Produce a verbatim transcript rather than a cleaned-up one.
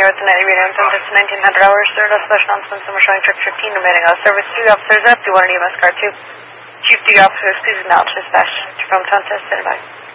Lieutenant Irina Anton, it's nineteen hundred hours, sir. No special announcements, and we're showing trip fifteen remaining out. Service three officers up, you want an E M S car two. Chief three officers, please acknowledge dispatch from Tonta, stand by.